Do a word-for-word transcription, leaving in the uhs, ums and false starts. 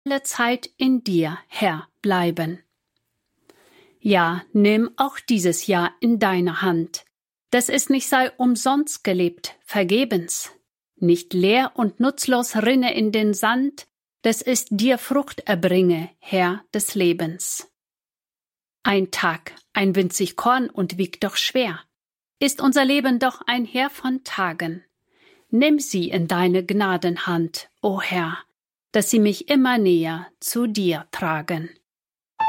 alle Zeit in dir, Herr, bleiben. Ja, nimm auch dieses Jahr in deine Hand, dass es nicht sei umsonst gelebt, vergebens, nicht leer und nutzlos rinne in den Sand, dass es dir Frucht erbringe, Herr des Lebens. Ein Tag, ein winzig Korn und wiegt doch schwer, ist unser Leben doch ein Heer von Tagen. Nimm sie in deine Gnadenhand, o Herr, dass sie mich immer näher zu dir tragen.